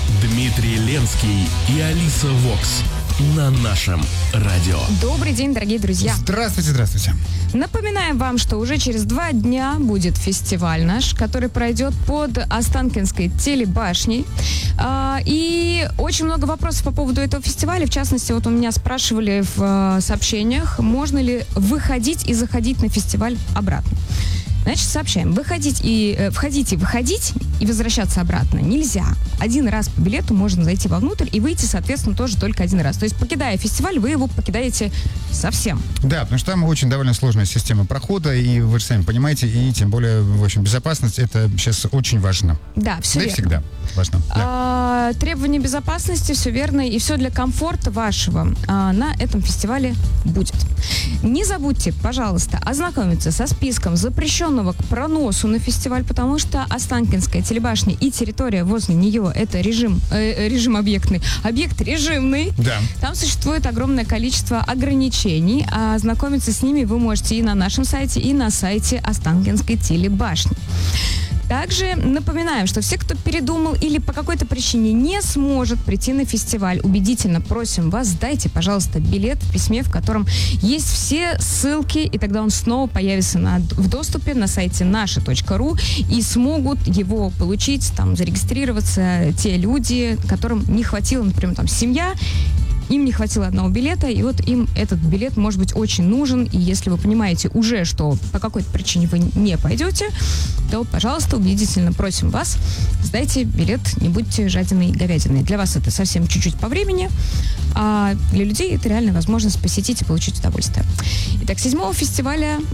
Дмитрий Ленский и Алиса Вокс на нашем радио. Добрый день, дорогие друзья. Здравствуйте, здравствуйте. Напоминаем вам, что уже через 2 дня будет фестиваль наш, который пройдет под Останкинской телебашней. И очень много вопросов по поводу этого фестиваля. В частности, вот у меня спрашивали в сообщениях, можно ли выходить и заходить на фестиваль обратно. Значит, сообщаем. Входить и возвращаться обратно нельзя. Один раз по билету можно зайти вовнутрь и выйти, соответственно, тоже только один раз. То есть, покидая фестиваль, вы его покидаете совсем. Да, потому что там очень довольно сложная система прохода, и вы же сами понимаете, и тем более, в общем, безопасность, это сейчас очень важно. Да, все верно. Да и всегда важно. Да. Требования безопасности, все верно, и все для комфорта вашего на этом фестивале будет. Не забудьте, пожалуйста, ознакомиться со списком запрещенного к проносу на фестиваль, потому что Останкинская телебашня и территория возле нее — это режим объектный, объект режимный. Да. Там существует огромное количество ограничений, а ознакомиться с ними вы можете и на нашем сайте, и на сайте Останкинской телебашни. Также напоминаем, что все, кто передумал или по какой-то причине не сможет прийти на фестиваль, убедительно просим вас, сдайте, пожалуйста, билет в письме, в котором есть все ссылки, и тогда он снова появится в доступе на сайте naша.ru, и смогут его получить, там, зарегистрироваться те люди, которым не хватило, например, там, семья, им не хватило одного билета, и вот им этот билет может быть очень нужен, и если вы понимаете уже, что по какой-то причине вы не пойдете, то, пожалуйста, убедительно просим вас, сдайте билет, не будьте жадиной говядиной. Для вас это совсем чуть-чуть по времени, а для людей это реальная возможность посетить и получить удовольствие. Итак, 7 числа.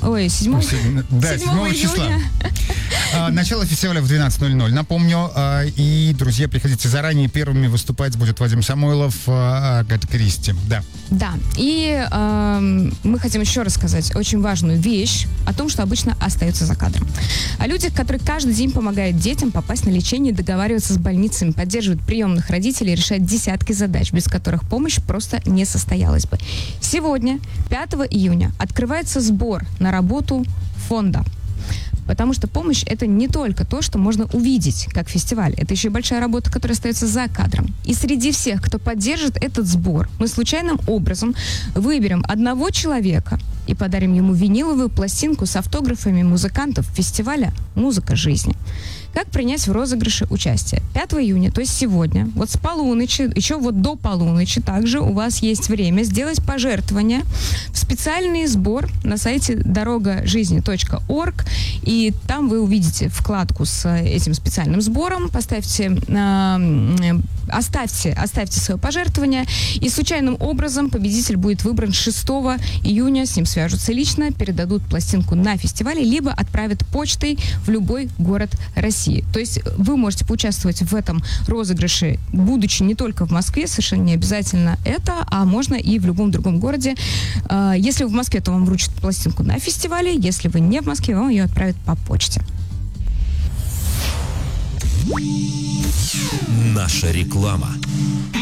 Начало фестиваля в 12:00, напомню. И, друзья, приходите заранее. Первыми выступать будет Вадим Самойлов, Агата Кристи. Да. Да. И мы хотим еще рассказать очень важную вещь о том, что обычно остается за кадром. О людях, которые каждый день помогают детям попасть на лечение, договариваться с больницами, поддерживают приемных родителей, решать десятки задач, без которых помощь просто не состоялась бы. Сегодня, 5 июня, открывается сбор на работу фонда. Потому что помощь — это не только то, что можно увидеть, как фестиваль. Это еще и большая работа, которая остается за кадром. И среди всех, кто поддержит этот сбор, мы случайным образом выберем одного человека и подарим ему виниловую пластинку с автографами музыкантов фестиваля «Музыка жизни». Как принять в розыгрыше участие? 5 июня, то есть сегодня, вот с полуночи, еще вот до полуночи также у вас есть время сделать пожертвование в специальный сбор на сайте дорогажизни.орг, и там вы увидите вкладку с этим специальным сбором, оставьте свое пожертвование, и случайным образом победитель будет выбран 6 июня, с ним свяжутся лично, передадут пластинку на фестивале, либо отправят почтой в любой город России. То есть вы можете поучаствовать в этом розыгрыше, будучи не только в Москве, совершенно не обязательно это, а можно и в любом другом городе. Если вы в Москве, то вам вручат пластинку на фестивале, если вы не в Москве, вам ее отправят по почте. Наша реклама.